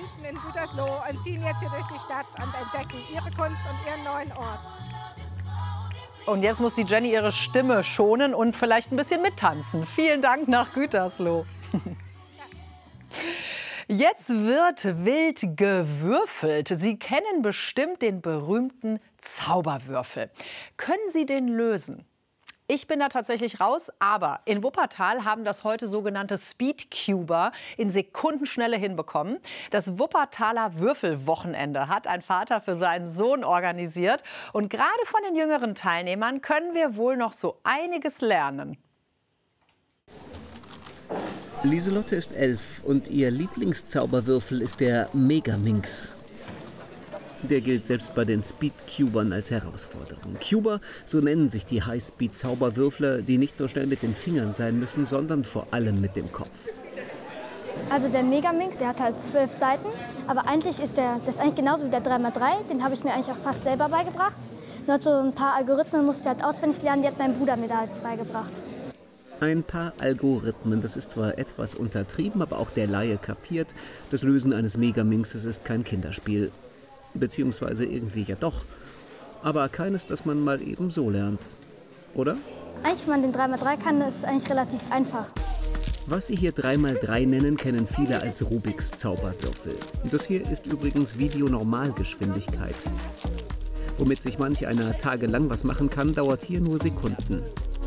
Menschen in Gütersloh und ziehen jetzt hier durch die Stadt und entdecken ihre Kunst und ihren neuen Ort. Und jetzt muss die Jenny ihre Stimme schonen und vielleicht ein bisschen mittanzen. Vielen Dank nach Gütersloh. Jetzt wird wild gewürfelt. Sie kennen bestimmt den berühmten Zauberwürfel. Können Sie den lösen? Ich bin da tatsächlich raus, aber in Wuppertal haben das heute sogenannte Speedcuber in Sekundenschnelle hinbekommen. Das Wuppertaler Würfelwochenende hat ein Vater für seinen Sohn organisiert. Und gerade von den jüngeren Teilnehmern können wir wohl noch so einiges lernen. Lieselotte ist 11 und ihr Lieblingszauberwürfel ist der Megaminx. Der gilt selbst bei den Speedcubern als Herausforderung. Cuber, so nennen sich die High-Speed-Zauberwürfler, die nicht nur schnell mit den Fingern sein müssen, sondern vor allem mit dem Kopf. Also der Megaminx, der hat halt 12 Seiten, aber eigentlich ist das eigentlich genauso wie der 3×3. Den habe ich mir eigentlich auch fast selber beigebracht. Nur so ein paar Algorithmen musste ich halt auswendig lernen, die hat mein Bruder mir da halt beigebracht. Ein paar Algorithmen, das ist zwar etwas untertrieben, aber auch der Laie kapiert, das Lösen eines Megaminxes ist kein Kinderspiel. Beziehungsweise irgendwie ja doch. Aber keines, das man mal eben so lernt. Oder? Eigentlich, wenn man den 3×3 kann, ist es eigentlich relativ einfach. Was Sie hier 3×3 nennen, kennen viele als Rubiks Zauberwürfel. Das hier ist übrigens Videonormalgeschwindigkeit. Womit sich manch einer tagelang was machen kann, dauert hier nur Sekunden.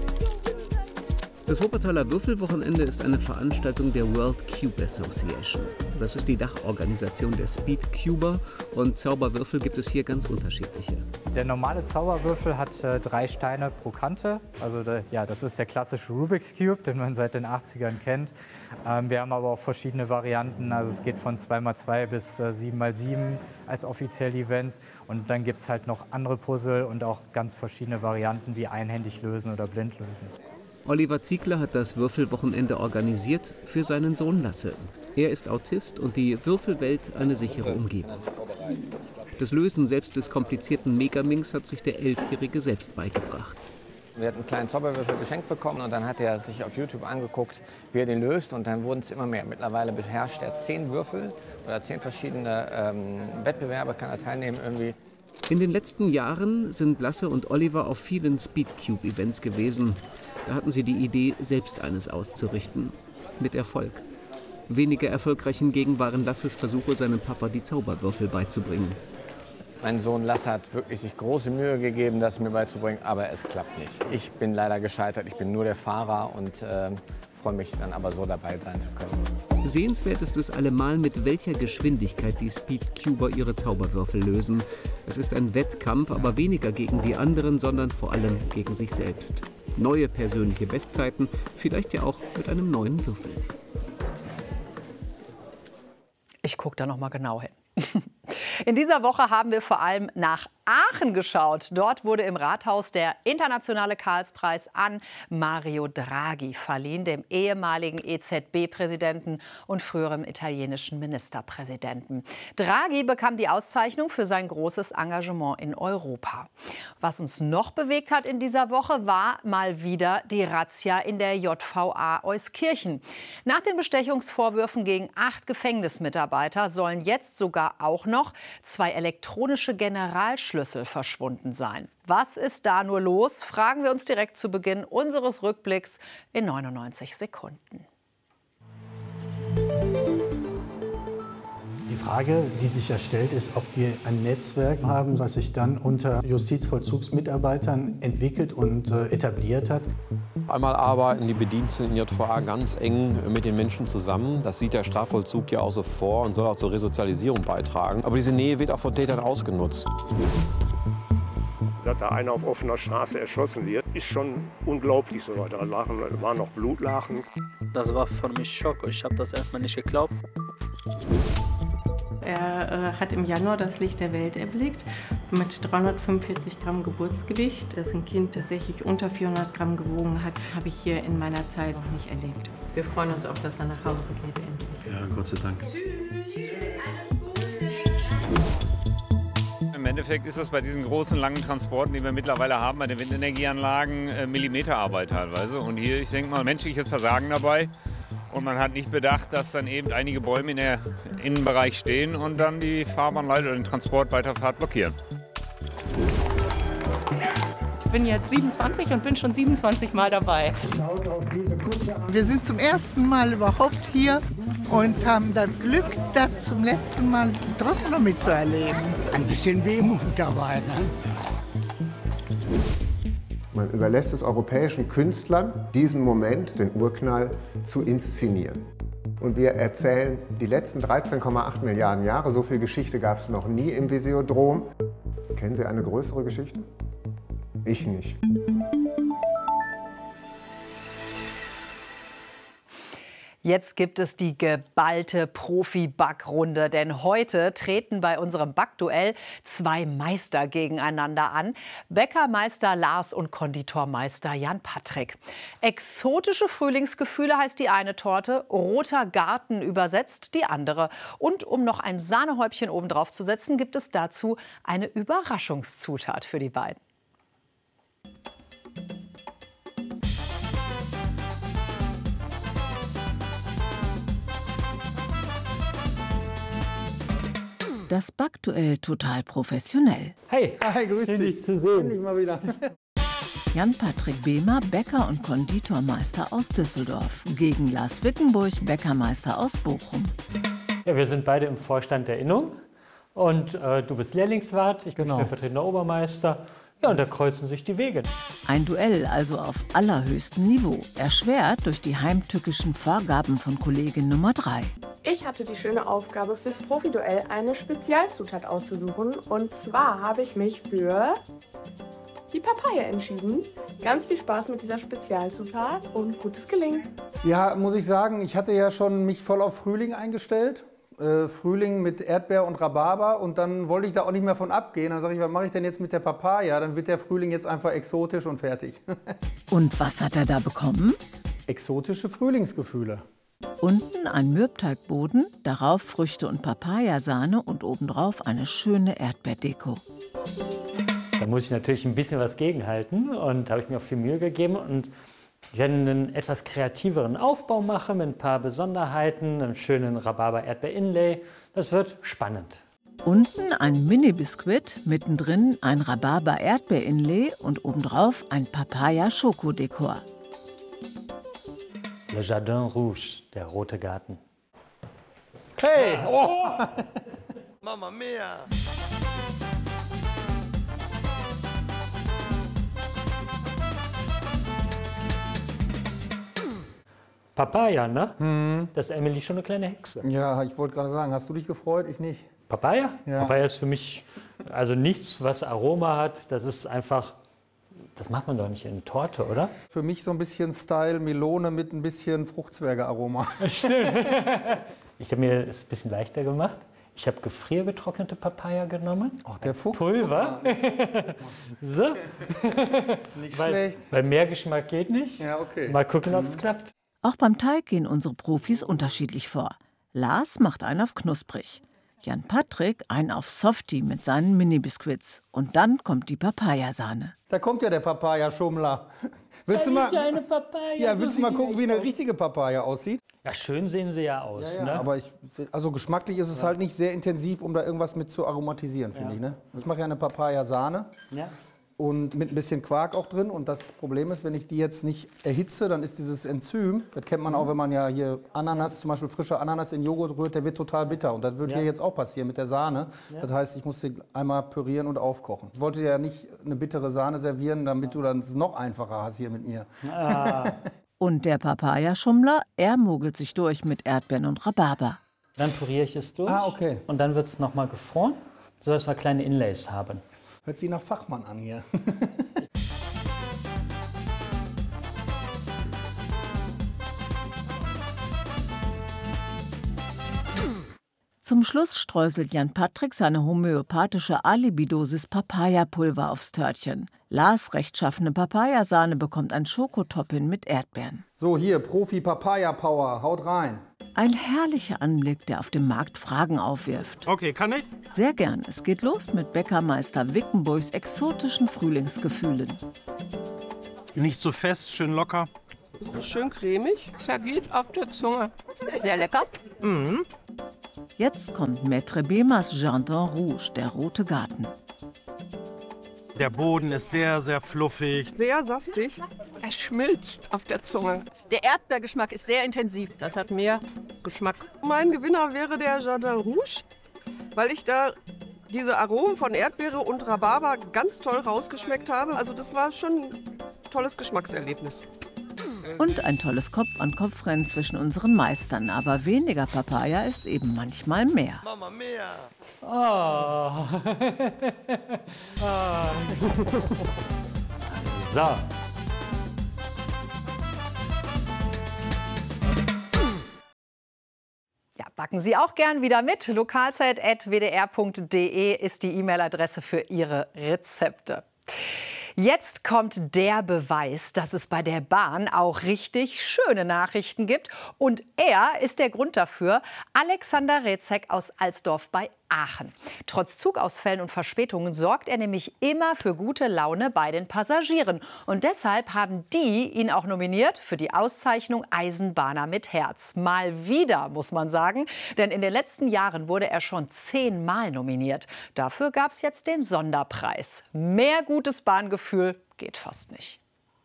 Das Wuppertaler Würfelwochenende ist eine Veranstaltung der World Cube Association. Das ist die Dachorganisation der Speedcuber und Zauberwürfel gibt es hier ganz unterschiedliche. Der normale Zauberwürfel hat 3 Steine pro Kante. Also das ist der klassische Rubik's Cube, den man seit den 80ern kennt. Wir haben aber auch verschiedene Varianten. Also es geht von 2×2 bis 7×7 als offizielle Events. Und dann gibt es halt noch andere Puzzle und auch ganz verschiedene Varianten wie einhändig lösen oder blind lösen. Oliver Ziegler hat das Würfelwochenende organisiert für seinen Sohn Lasse. Er ist Autist und die Würfelwelt eine sichere Umgebung. Das Lösen selbst des komplizierten Megaminx hat sich der 11-Jährige selbst beigebracht. Wir hatten einen kleinen Zauberwürfel geschenkt bekommen und dann hat er sich auf YouTube angeguckt, wie er den löst und dann wurden es immer mehr. Mittlerweile beherrscht er 10 Würfel oder 10 verschiedene Wettbewerbe, kann er teilnehmen irgendwie. In den letzten Jahren sind Lasse und Oliver auf vielen Speedcube-Events gewesen. Da hatten sie die Idee, selbst eines auszurichten. Mit Erfolg. Weniger erfolgreich hingegen waren Lasses Versuche, seinem Papa die Zauberwürfel beizubringen. Mein Sohn Lasse hat wirklich sich große Mühe gegeben, das mir beizubringen, aber es klappt nicht. Ich bin leider gescheitert, ich bin nur der Fahrer und freue mich dann aber so dabei sein zu können. Sehenswert ist es allemal, mit welcher Geschwindigkeit die Speedcuber ihre Zauberwürfel lösen. Es ist ein Wettkampf, aber weniger gegen die anderen, sondern vor allem gegen sich selbst. Neue persönliche Bestzeiten, vielleicht ja auch mit einem neuen Würfel. Ich gucke da noch mal genau hin. In dieser Woche haben wir vor allem nach Aachen geschaut. Dort wurde im Rathaus der internationale Karlspreis an Mario Draghi verliehen, dem ehemaligen EZB-Präsidenten und früheren italienischen Ministerpräsidenten. Draghi bekam die Auszeichnung für sein großes Engagement in Europa. Was uns noch bewegt hat in dieser Woche, war mal wieder die Razzia in der JVA Euskirchen. Nach den Bestechungsvorwürfen gegen 8 Gefängnismitarbeiter sollen jetzt sogar auch noch 2 elektronische Generalschlüssel verschwunden sein. Was ist da nur los? Fragen wir uns direkt zu Beginn unseres Rückblicks in 99 Sekunden. Die Frage, die sich ja stellt, ist, ob wir ein Netzwerk haben, was sich dann unter Justizvollzugsmitarbeitern entwickelt und etabliert hat. Einmal arbeiten die Bediensteten in JVA ganz eng mit den Menschen zusammen. Das sieht der Strafvollzug ja auch so vor und soll auch zur Resozialisierung beitragen. Aber diese Nähe wird auch von Tätern ausgenutzt. Dass da einer auf offener Straße erschossen wird, ist schon unglaublich. So, da waren noch Blutlachen. Das war für mich Schock. Ich habe das erstmal nicht geglaubt. Er hat im Januar das Licht der Welt erblickt mit 345 Gramm Geburtsgewicht. Dass ein Kind tatsächlich unter 400 Gramm gewogen hat, habe ich hier in meiner Zeit noch nicht erlebt. Wir freuen uns auch, dass er nach Hause geht endlich. Ja, Gott sei Dank. Im Endeffekt ist das bei diesen großen, langen Transporten, die wir mittlerweile haben, bei den Windenergieanlagen, Millimeterarbeit teilweise. Und hier, ich denke mal, menschliches Versagen dabei. Und man hat nicht bedacht, dass dann eben einige Bäume in der Innenbereich stehen und dann die Fahrbahn oder den Transport Weiterfahrt blockieren. Ich bin jetzt 27 und bin schon 27 Mal dabei. Wir sind zum ersten Mal überhaupt hier und haben das Glück, das zum letzten Mal doch noch mitzuerleben. Ein bisschen Wehmut dabei, ne? Man überlässt es europäischen Künstlern, diesen Moment, den Urknall, zu inszenieren. Und wir erzählen die letzten 13,8 Milliarden Jahre, so viel Geschichte gab es noch nie im Visiodrom. Kennen Sie eine größere Geschichte? Ich nicht. Jetzt gibt es die geballte Profi-Backrunde, denn heute treten bei unserem Backduell 2 Meister gegeneinander an. Bäckermeister Lars und Konditormeister Jan Patrick. Exotische Frühlingsgefühle heißt die eine Torte, roter Garten übersetzt die andere. Und um noch ein Sahnehäubchen obendrauf zu setzen, gibt es dazu eine Überraschungszutat für die beiden. Das Backduell total professionell. Hey, grüß dich. Schön, dich zu sehen. Ich mal wieder. Jan-Patrick Behmer, Bäcker und Konditormeister aus Düsseldorf, gegen Lars Wickenburg, Bäckermeister aus Bochum. Ja, wir sind beide im Vorstand der Innung und du bist Lehrlingswart, ich bin stellvertretender Obermeister. Ja, und da kreuzen sich die Wege. Ein Duell also auf allerhöchstem Niveau, erschwert durch die heimtückischen Vorgaben von Kollegin Nummer 3. Ich hatte die schöne Aufgabe, fürs Profiduell eine Spezialzutat auszusuchen. Und zwar habe ich mich für die Papaya entschieden. Ganz viel Spaß mit dieser Spezialzutat und gutes Gelingen. Ja, muss ich sagen, ich hatte ja schon mich voll auf Frühling eingestellt. Frühling mit Erdbeer und Rhabarber und dann wollte ich da auch nicht mehr von abgehen. Dann sage ich, was mache ich denn jetzt mit der Papaya? Dann wird der Frühling jetzt einfach exotisch und fertig. Und was hat er da bekommen? Exotische Frühlingsgefühle. Unten ein Mürbteigboden, darauf Früchte und Papayasahne und obendrauf eine schöne Erdbeerdeko. Da muss ich natürlich ein bisschen was gegenhalten und da habe ich mir auch viel Mühe gegeben. Und ich werde einen etwas kreativeren Aufbau machen mit ein paar Besonderheiten, einem schönen Rhabarber-Erdbeer-Inlay. Das wird spannend. Unten ein Mini-Biskuit, mittendrin ein Rhabarber-Erdbeer-Inlay und obendrauf ein Papaya-Schokodekor. Le Jardin Rouge, der rote Garten. Hey! Oh. Mamma mia! Papaya, ne? Das ist Emily schon eine kleine Hexe. Ja, ich wollte gerade sagen, hast du dich gefreut? Ich nicht. Papaya? Ja. Papaya ist für mich also nichts, was Aroma hat. Das ist einfach, das macht man doch nicht in Torte, oder? Für mich so ein bisschen Style Melone mit ein bisschen Fruchtzwerge-Aroma. Stimmt. Ich habe mir es ein bisschen leichter gemacht. Ich habe gefriergetrocknete Papaya genommen. Ach, der Fuchs. Pulver. So. Nicht schlecht. Weil mehr Geschmack geht nicht. Ja, okay. Mal gucken, ob es klappt. Auch beim Teig gehen unsere Profis unterschiedlich vor. Lars macht einen auf knusprig. Jan-Patrick einen auf Softie mit seinen Mini-Biskuits. Und dann kommt die Papayasahne. Da kommt ja der Papaya-Schummler. Willst du mal gucken, wie eine richtige Papaya aussieht? Ja, schön sehen sie ja aus. Ja, ne? Aber also geschmacklich ist es halt nicht sehr intensiv, um da irgendwas mit zu aromatisieren, finde ich. Ne? Ich mache ja eine Papaya-Sahne. Ja. Und mit ein bisschen Quark auch drin. Und das Problem ist, wenn ich die jetzt nicht erhitze, dann ist dieses Enzym, das kennt man auch, wenn man ja hier Ananas, zum Beispiel frische Ananas in Joghurt rührt, der wird total bitter. Und das wird hier jetzt auch passieren mit der Sahne. Ja. Das heißt, ich muss den einmal pürieren und aufkochen. Ich wollte dir ja nicht eine bittere Sahne servieren, damit du dann es noch einfacher hast hier mit mir. Ah. Und der Papayaschummler, er mogelt sich durch mit Erdbeeren und Rhabarber. Dann püriere ich es durch. Ah, okay. Und dann wird es nochmal gefroren, sodass wir kleine Inlays haben. Hört sich nach Fachmann an hier. Zum Schluss streuselt Jan-Patrick seine homöopathische Alibi-Dosis Papayapulver aufs Törtchen. Lars rechtschaffene Papayasahne bekommt ein Schokotopping mit Erdbeeren. So, hier, Profi-Papaya-Power, haut rein. Ein herrlicher Anblick, der auf dem Markt Fragen aufwirft. Okay, kann ich? Sehr gern. Es geht los mit Bäckermeister Wickenburgs exotischen Frühlingsgefühlen. Nicht zu fest, schön locker. Das ist schön cremig, zergeht auf der Zunge. Sehr lecker. Mhm. Jetzt kommt Maître Bemas Jardin Rouge, der rote Garten. Der Boden ist sehr, sehr fluffig. Sehr saftig. Er schmilzt auf der Zunge. Der Erdbeergeschmack ist sehr intensiv. Das hat mehr Geschmack. Mein Gewinner wäre der Jardin Rouge, weil ich da diese Aromen von Erdbeere und Rhabarber ganz toll rausgeschmeckt habe. Also das war schon ein tolles Geschmackserlebnis. Und ein tolles Kopf-an-Kopf-Rennen zwischen unseren Meistern. Aber weniger Papaya ist eben manchmal mehr. Mamma mia! Oh. So. Ja, backen Sie auch gern wieder mit. Lokalzeit@wdr.de ist die E-Mail-Adresse für Ihre Rezepte. Jetzt kommt der Beweis, dass es bei der Bahn auch richtig schöne Nachrichten gibt. Und er ist der Grund dafür, Alexander Rezek aus Alsdorf bei Aachen. Trotz Zugausfällen und Verspätungen sorgt er nämlich immer für gute Laune bei den Passagieren. Und deshalb haben die ihn auch nominiert für die Auszeichnung Eisenbahner mit Herz. Mal wieder, muss man sagen, denn in den letzten Jahren wurde er schon 10-mal nominiert. Dafür gab es jetzt den Sonderpreis. Mehr gutes Bahngefühl geht fast nicht.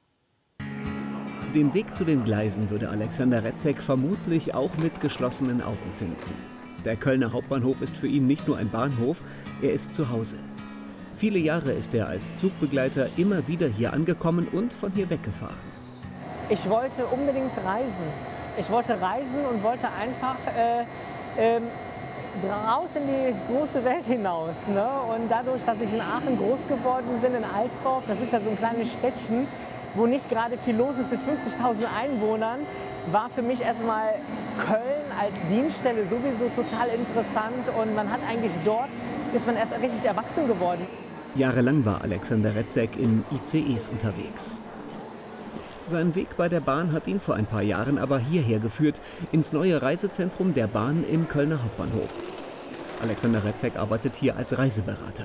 Den Weg zu den Gleisen würde Alexander Rezek vermutlich auch mit geschlossenen Augen finden. Der Kölner Hauptbahnhof ist für ihn nicht nur ein Bahnhof, er ist zu Hause. Viele Jahre ist er als Zugbegleiter immer wieder hier angekommen und von hier weggefahren. Ich wollte unbedingt reisen. Ich wollte reisen und wollte einfach raus in die große Welt hinaus. Ne? Und dadurch, dass ich in Aachen groß geworden bin, in Alsdorf, das ist ja so ein kleines Städtchen, wo nicht gerade viel los ist mit 50.000 Einwohnern, war für mich erstmal Köln als Dienststelle sowieso total interessant. Und man hat eigentlich dort, ist man erst richtig erwachsen geworden. Jahrelang war Alexander Rezek in ICEs unterwegs. Sein Weg bei der Bahn hat ihn vor ein paar Jahren aber hierher geführt, ins neue Reisezentrum der Bahn im Kölner Hauptbahnhof. Alexander Rezek arbeitet hier als Reiseberater.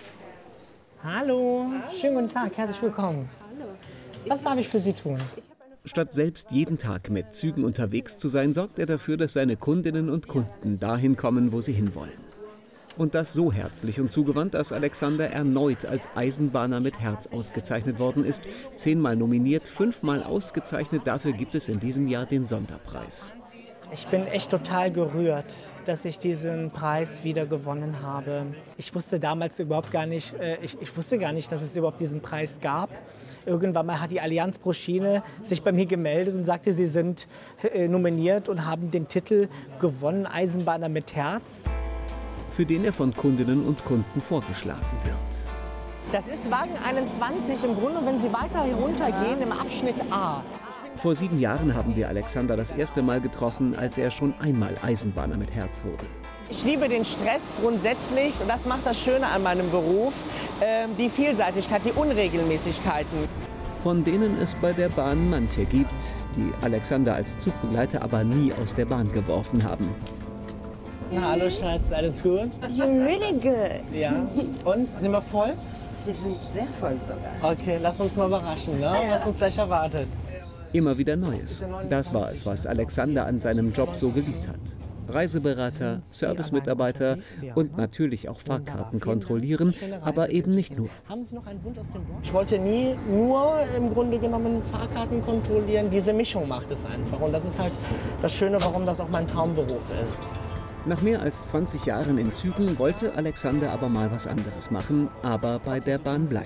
Hallo, schönen guten Tag, herzlich willkommen. Was darf ich für Sie tun? Statt selbst jeden Tag mit Zügen unterwegs zu sein, sorgt er dafür, dass seine Kundinnen und Kunden dahin kommen, wo sie hinwollen. Und das so herzlich und zugewandt, dass Alexander erneut als Eisenbahner mit Herz ausgezeichnet worden ist. 10-mal nominiert, 5-mal ausgezeichnet. Dafür gibt es in diesem Jahr den Sonderpreis. Ich bin echt total gerührt, dass ich diesen Preis wieder gewonnen habe. Ich wusste damals überhaupt gar nicht, ich wusste gar nicht, dass es überhaupt diesen Preis gab. Irgendwann mal hat die Allianz pro Schiene sich bei mir gemeldet und sagte, sie sind nominiert und haben den Titel gewonnen, Eisenbahner mit Herz. Für den er von Kundinnen und Kunden vorgeschlagen wird. Das ist Wagen 21 im Grunde, wenn Sie weiter heruntergehen, im Abschnitt A. Vor 7 Jahren haben wir Alexander das erste Mal getroffen, als er schon einmal Eisenbahner mit Herz wurde. Ich liebe den Stress grundsätzlich und das macht das Schöne an meinem Beruf, die Vielseitigkeit, die Unregelmäßigkeiten. Von denen es bei der Bahn manche gibt, die Alexander als Zugbegleiter aber nie aus der Bahn geworfen haben. Na, hallo Schatz, alles gut? You're really good. Ja. Und, sind wir voll? Wir sind sehr voll sogar. Okay, lass uns mal überraschen, ne? Was uns gleich erwartet. Immer wieder Neues. Das war es, was Alexander an seinem Job so geliebt hat. Reiseberater, Servicemitarbeiter und natürlich auch Fahrkarten kontrollieren, aber eben nicht nur. Haben Sie noch einen Wunsch aus dem Bord? Ich wollte nie nur im Grunde genommen Fahrkarten kontrollieren. Diese Mischung macht es einfach. Und das ist halt das Schöne, warum das auch mein Traumberuf ist. Nach mehr als 20 Jahren in Zügen wollte Alexander aber mal was anderes machen, aber bei der Bahn bleiben.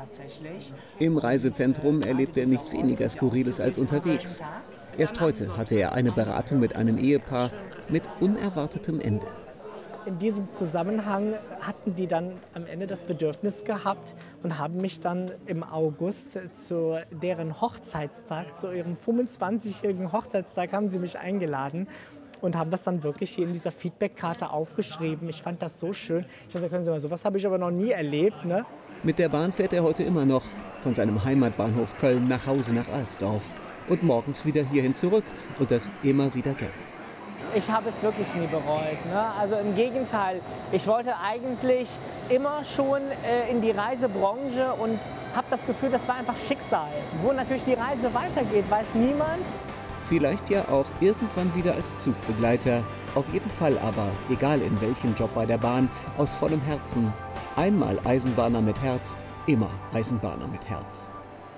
Im Reisezentrum erlebt er nicht weniger Skurriles als unterwegs. Erst heute hatte er eine Beratung mit einem Ehepaar mit unerwartetem Ende. In diesem Zusammenhang hatten die dann am Ende das Bedürfnis gehabt und haben mich dann im August zu deren Hochzeitstag, zu ihrem 25-jährigen Hochzeitstag, haben sie mich eingeladen. Und haben das dann wirklich hier in dieser Feedbackkarte aufgeschrieben. Ich fand das so schön. Ich dachte, können Sie mal, sowas habe ich aber noch nie erlebt. Ne? Mit der Bahn fährt er heute immer noch von seinem Heimatbahnhof Köln nach Hause nach Alsdorf. Und morgens wieder hierhin zurück. Und das immer wieder gerne. ich habe es wirklich nie bereut. Ne? Also im Gegenteil, ich wollte eigentlich immer schon in die Reisebranche und habe das Gefühl, das war einfach Schicksal. Wo natürlich die Reise weitergeht, weiß niemand. Vielleicht ja auch irgendwann wieder als Zugbegleiter. Auf jeden Fall aber, egal in welchem Job bei der Bahn, aus vollem Herzen. Einmal Eisenbahner mit Herz, immer Eisenbahner mit Herz.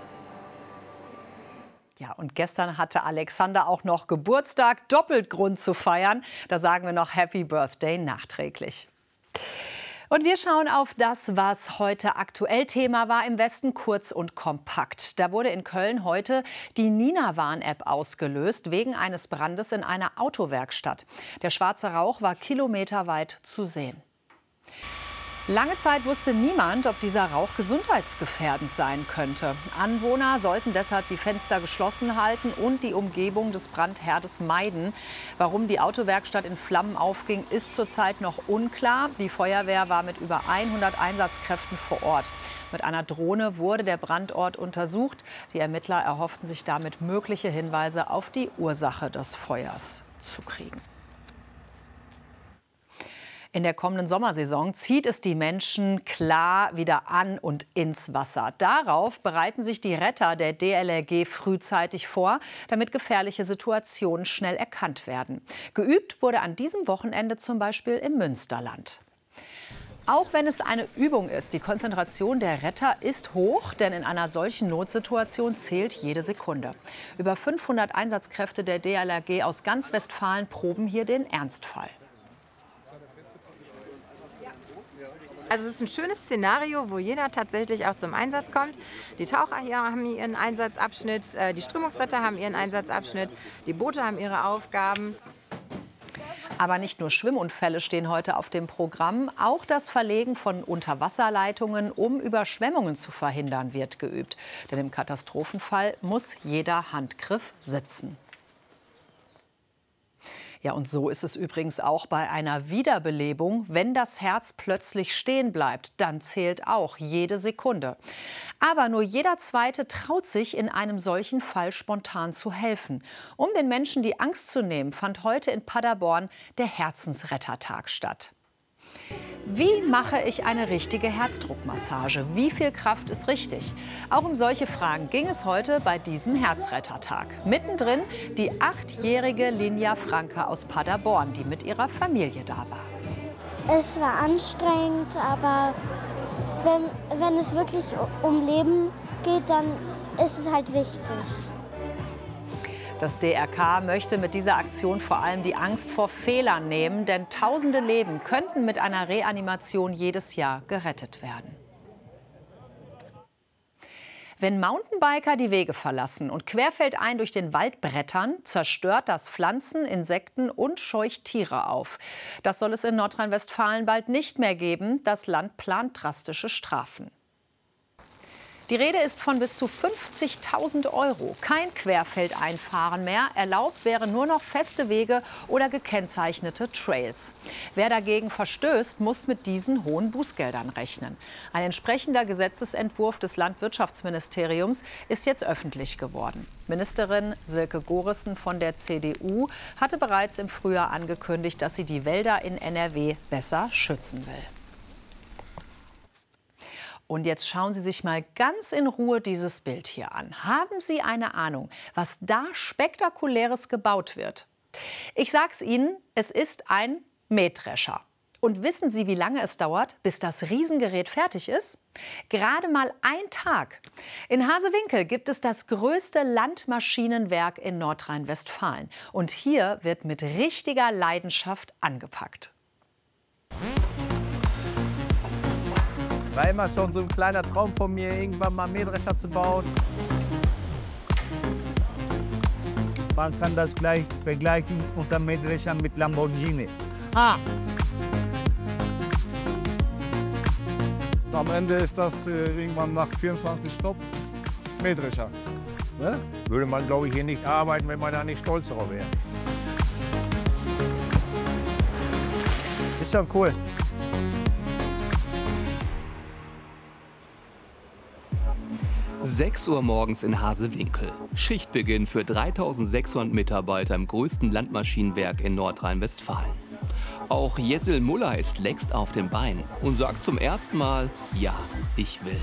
Ja, und gestern hatte Alexander auch noch Geburtstag, doppelt Grund zu feiern. Da sagen wir noch Happy Birthday nachträglich. Und wir schauen auf das, was heute aktuell Thema war im Westen, kurz und kompakt. Da wurde in Köln heute die Nina-Warn-App ausgelöst, wegen eines Brandes in einer Autowerkstatt. Der schwarze Rauch war kilometerweit zu sehen. Lange Zeit wusste niemand, ob dieser Rauch gesundheitsgefährdend sein könnte. Anwohner sollten deshalb die Fenster geschlossen halten und die Umgebung des Brandherdes meiden. Warum die Autowerkstatt in Flammen aufging, ist zurzeit noch unklar. Die Feuerwehr war mit über 100 Einsatzkräften vor Ort. Mit einer Drohne wurde der Brandort untersucht. Die Ermittler erhofften sich damit mögliche Hinweise auf die Ursache des Feuers zu kriegen. In der kommenden Sommersaison zieht es die Menschen klar wieder an und ins Wasser. Darauf bereiten sich die Retter der DLRG frühzeitig vor, damit gefährliche Situationen schnell erkannt werden. Geübt wurde an diesem Wochenende zum Beispiel im Münsterland. Auch wenn es eine Übung ist, die Konzentration der Retter ist hoch, denn in einer solchen Notsituation zählt jede Sekunde. Über 500 Einsatzkräfte der DLRG aus ganz Westfalen proben hier den Ernstfall. Also es ist ein schönes Szenario, wo jeder tatsächlich auch zum Einsatz kommt. Die Taucher hier haben ihren Einsatzabschnitt, die Strömungsretter haben ihren Einsatzabschnitt, die Boote haben ihre Aufgaben. Aber nicht nur Schwimmunfälle stehen heute auf dem Programm. Auch das Verlegen von Unterwasserleitungen, um Überschwemmungen zu verhindern, wird geübt. Denn im Katastrophenfall muss jeder Handgriff sitzen. Ja, und so ist es übrigens auch bei einer Wiederbelebung. Wenn das Herz plötzlich stehen bleibt, dann zählt auch jede Sekunde. Aber nur jeder Zweite traut sich, in einem solchen Fall spontan zu helfen. Um den Menschen die Angst zu nehmen, fand heute in Paderborn der Herzensrettertag statt. Wie mache ich eine richtige Herzdruckmassage? Wie viel Kraft ist richtig? Auch um solche Fragen ging es heute bei diesem Herzrettertag. Mittendrin die 8-jährige Linja Franke aus Paderborn, die mit ihrer Familie da war. Es war anstrengend, aber wenn es wirklich um Leben geht, dann ist es halt wichtig. Das DRK möchte mit dieser Aktion vor allem die Angst vor Fehlern nehmen, denn tausende Leben könnten mit einer Reanimation jedes Jahr gerettet werden. Wenn Mountainbiker die Wege verlassen und querfeldein durch den Wald brettern, zerstört das Pflanzen, Insekten und scheucht Tiere auf. Das soll es in Nordrhein-Westfalen bald nicht mehr geben. Das Land plant drastische Strafen. Die Rede ist von bis zu 50.000 €. Kein Querfeldeinfahren mehr. Erlaubt wären nur noch feste Wege oder gekennzeichnete Trails. Wer dagegen verstößt, muss mit diesen hohen Bußgeldern rechnen. Ein entsprechender Gesetzesentwurf des Landwirtschaftsministeriums ist jetzt öffentlich geworden. Ministerin Silke Gorissen von der CDU hatte bereits im Frühjahr angekündigt, dass sie die Wälder in NRW besser schützen will. Und jetzt schauen Sie sich mal ganz in Ruhe dieses Bild hier an. Haben Sie eine Ahnung, was da Spektakuläres gebaut wird? Ich sag's Ihnen, es ist ein Mähdrescher. Und wissen Sie, wie lange es dauert, bis das Riesengerät fertig ist? Gerade mal ein Tag. In Hasewinkel gibt es das größte Landmaschinenwerk in Nordrhein-Westfalen. Und hier wird mit richtiger Leidenschaft angepackt. War immer schon so ein kleiner Traum von mir, irgendwann mal einen Mähdrescher zu bauen. Man kann das gleich vergleichen unter Mähdrescher mit Lamborghini. Ah. Am Ende ist das irgendwann nach 24 Stopp Mähdrescher. Ne? Würde man, glaube ich, hier nicht arbeiten, wenn man da nicht stolz drauf wäre. Ist schon cool. 6 Uhr morgens in Hasewinkel. Schichtbeginn für 3600 Mitarbeiter im größten Landmaschinenwerk in Nordrhein-Westfalen. Auch Jessel Muller ist längst auf den Beinen und sagt zum ersten Mal, ja, ich will.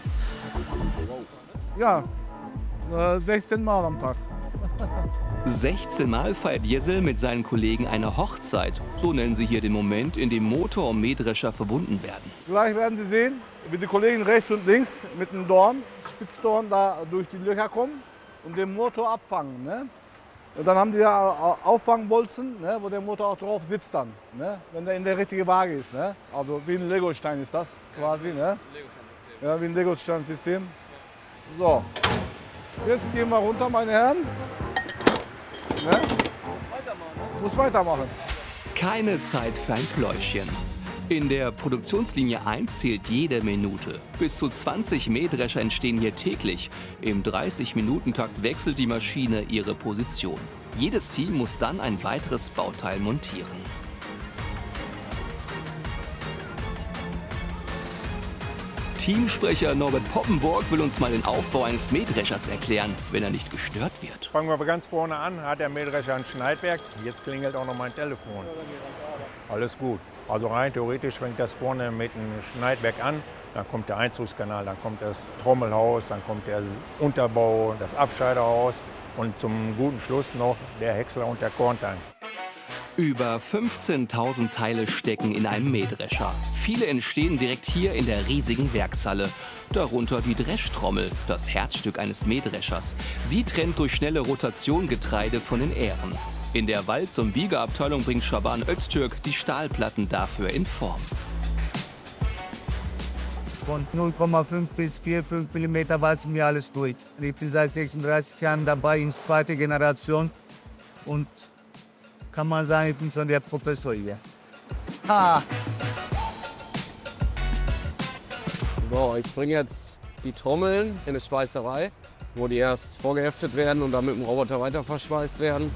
Ja, 16 Mal am Tag. 16 Mal feiert Jessel mit seinen Kollegen eine Hochzeit. So nennen sie hier den Moment, in dem Motor und Mähdrescher verbunden werden. Gleich werden Sie sehen, wie die Kollegen rechts und links mit dem Spitzdorn da durch die Löcher kommen und den Motor abfangen. Ne? Und dann haben die ja Auffangbolzen, ne, wo der Motor auch drauf sitzt dann, ne, wenn der in der richtigen Waage ist. Ne? Also wie ein Legostein ist das quasi. Ne? Ja, wie ein Legostein-System. So, jetzt gehen wir runter, meine Herren. Ne? Muss weitermachen. Keine Zeit für ein Pläuschchen. In der Produktionslinie 1 zählt jede Minute. Bis zu 20 Mähdrescher entstehen hier täglich. Im 30-Minuten-Takt wechselt die Maschine ihre Position. Jedes Team muss dann ein weiteres Bauteil montieren. Teamsprecher Norbert Poppenburg will uns mal den Aufbau eines Mähdreschers erklären, wenn er nicht gestört wird. Fangen wir ganz vorne an, hat der Mähdrescher ein Schneidwerk. Jetzt klingelt auch noch mein Telefon. Alles gut. Also rein theoretisch fängt das vorne mit einem Schneidwerk an, dann kommt der Einzugskanal, dann kommt das Trommelhaus, dann kommt der Unterbau, das Abscheiderhaus und zum guten Schluss noch der Häcksler und der Korntank. Über 15.000 Teile stecken in einem Mähdrescher. Viele entstehen direkt hier in der riesigen Werkshalle. Darunter die Dreschtrommel, das Herzstück eines Mähdreschers. Sie trennt durch schnelle Rotation Getreide von den Ähren. In der Walz- und Biegerabteilung bringt Schaban Öztürk die Stahlplatten dafür in Form. Von 0,5 bis 4,5 mm walzen wir alles durch. Ich bin seit 36 Jahren dabei, in zweiter Generation. Und kann man sagen, ich bin schon der Professor hier. Ha! So, ich bringe jetzt die Trommeln in eine Schweißerei, wo die erst vorgeheftet werden und dann mit dem Roboter weiter verschweißt werden.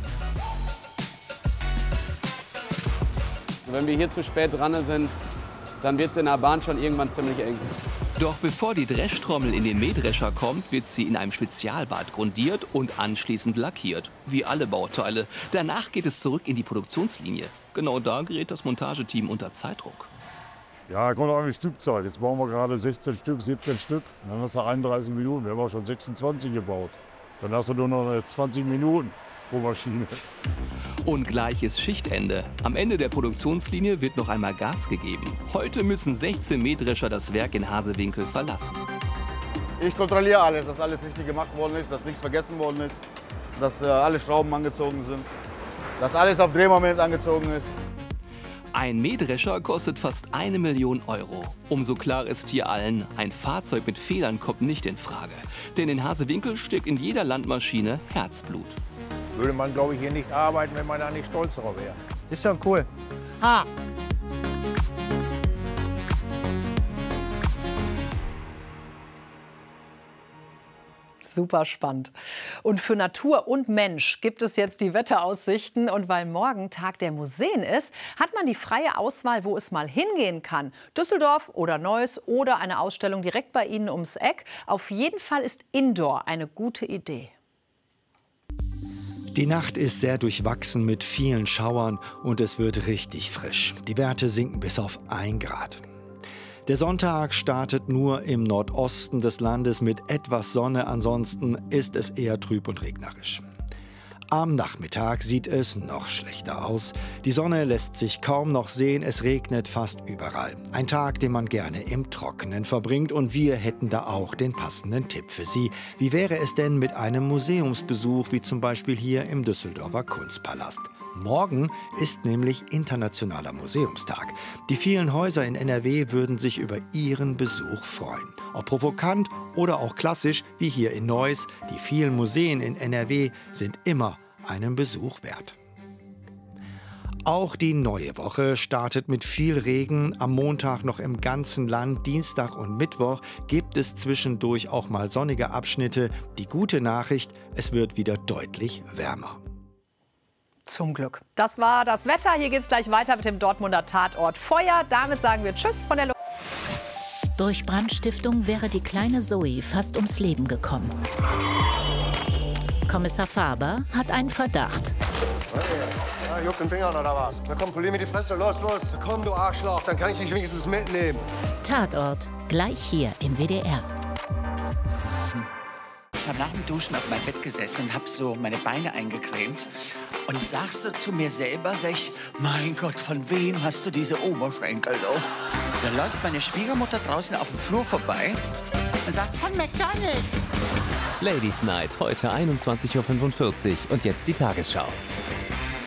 Wenn wir hier zu spät dran sind, dann wird es in der Bahn schon irgendwann ziemlich eng. Doch bevor die Dreschtrommel in den Mähdrescher kommt, wird sie in einem Spezialbad grundiert und anschließend lackiert. Wie alle Bauteile. Danach geht es zurück in die Produktionslinie. Genau da gerät das Montageteam unter Zeitdruck. Ja, kommt auch die Stückzahl. Jetzt bauen wir gerade 16 Stück, 17 Stück. Dann hast du 31 Minuten. Wir haben auch schon 26 gebaut. Dann hast du nur noch 20 Minuten pro Maschine. Und gleich ist Schichtende. Am Ende der Produktionslinie wird noch einmal Gas gegeben. Heute müssen 16 Mähdrescher das Werk in Hasewinkel verlassen. Ich kontrolliere alles, dass alles richtig gemacht worden ist, dass nichts vergessen worden ist, dass alle Schrauben angezogen sind, dass alles auf Drehmoment angezogen ist. Ein Mähdrescher kostet fast 1 Million Euro. Umso klar ist hier allen, ein Fahrzeug mit Fehlern kommt nicht in Frage. Denn in Hasewinkel steckt in jeder Landmaschine Herzblut. Würde man, glaube ich, hier nicht arbeiten, wenn man da nicht stolz drauf wäre. Ist schon cool. Ha! Super spannend. Und für Natur und Mensch gibt es jetzt die Wetteraussichten. Und weil morgen Tag der Museen ist, hat man die freie Auswahl, wo es mal hingehen kann. Düsseldorf oder Neuss oder eine Ausstellung direkt bei Ihnen ums Eck. Auf jeden Fall ist Indoor eine gute Idee. Die Nacht ist sehr durchwachsen mit vielen Schauern und es wird richtig frisch. Die Werte sinken bis auf 1 Grad. Der Sonntag startet nur im Nordosten des Landes mit etwas Sonne, ansonsten ist es eher trüb und regnerisch. Am Nachmittag sieht es noch schlechter aus. Die Sonne lässt sich kaum noch sehen, es regnet fast überall. Ein Tag, den man gerne im Trockenen verbringt und wir hätten da auch den passenden Tipp für Sie. Wie wäre es denn mit einem Museumsbesuch, wie zum Beispiel hier im Düsseldorfer Kunstpalast? Morgen ist nämlich Internationaler Museumstag. Die vielen Häuser in NRW würden sich über Ihren Besuch freuen. Ob provokant oder auch klassisch, wie hier in Neuss, die vielen Museen in NRW sind immer einen Besuch wert. Auch die neue Woche startet mit viel Regen. Am Montag noch im ganzen Land. Dienstag und Mittwoch gibt es zwischendurch auch mal sonnige Abschnitte. Die gute Nachricht, es wird wieder deutlich wärmer. Zum Glück. Das war das Wetter. Hier geht es gleich weiter mit dem Dortmunder Tatort Feuer. Damit sagen wir Tschüss von der Durch Brandstiftung wäre die kleine Zoe fast ums Leben gekommen. Kommissar Faber hat einen Verdacht. Ja, juckt's im Finger oder was? Na komm, polier mir die Fresse. Los. Komm, du Arschloch, dann kann ich dich wenigstens mitnehmen. Tatort, gleich hier im WDR. Ich habe nach dem Duschen auf meinem Bett gesessen und habe so meine Beine eingecremt und sag so zu mir selber, sag ich, mein Gott, von wem hast du diese Oberschenkel, oh? Da läuft meine Schwiegermutter draußen auf dem Flur vorbei und sagt, von McDonald's. Ladies Night, heute 21:45 Uhr und jetzt die Tagesschau.